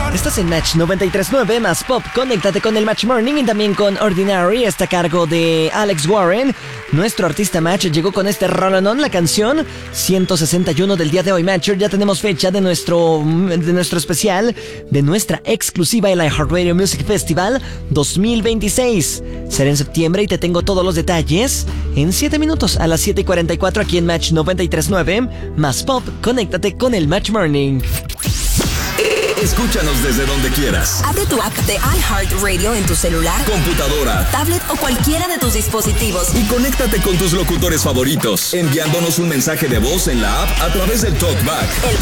Estás en Match 93.9 más Pop. Conéctate con el Match Morning y también con Ordinary. Está a cargo de Alex Warren. Nuestro artista Match llegó con este rolonón, la canción 161 del día de hoy. Matcher, ya tenemos fecha de nuestro especial, de nuestra exclusiva el iHeartRadio Music Festival 2026. Será en septiembre y te tengo todos los detalles en 7 minutos a las 7:44 aquí en Match 93.9 más Pop. Conéctate con el Match Morning. Escúchanos desde donde quieras. Abre tu app de iHeartRadio en tu celular, computadora, tablet o cualquiera de tus dispositivos. Y conéctate con tus locutores favoritos, enviándonos un mensaje de voz en la app a través del TalkBack.